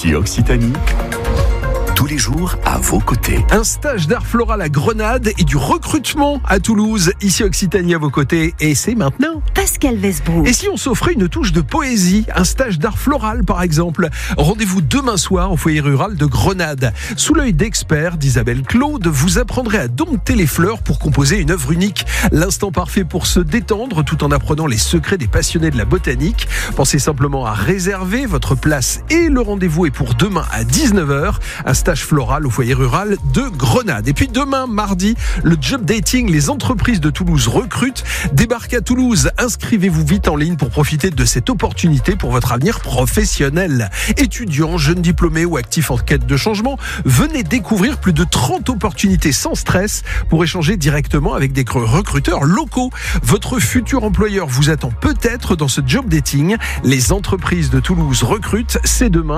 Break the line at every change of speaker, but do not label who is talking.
Ici Occitanie. Tous les jours à vos côtés.
Un stage d'art floral à Grenade et du recrutement à Toulouse. Ici Occitanie à vos côtés. Et c'est maintenant.
Pascal Westbrook.
Et si on s'offrait une touche de poésie, un stage d'art floral par exemple? Rendez-vous demain soir au foyer rural de Grenade. Sous l'œil d'experts d'Isabelle Claude, vous apprendrez à dompter les fleurs pour composer une œuvre unique. L'instant parfait pour se détendre tout en apprenant les secrets des passionnés de la botanique. Pensez simplement à réserver votre place et le rendez-vous est pour demain à 19h. Un stage floral au foyer rural de Grenade. Et puis demain, mardi, le job dating, les entreprises de Toulouse recrutent. Débarquez à Toulouse, inscrivez-vous vite en ligne pour profiter de cette opportunité pour votre avenir professionnel. Étudiants, jeunes diplômés ou actifs en quête de changement, venez découvrir plus de 30 opportunités sans stress pour échanger directement avec des recruteurs locaux. Votre futur employeur vous attend peut-être dans ce job dating. Les entreprises de Toulouse recrutent, c'est demain.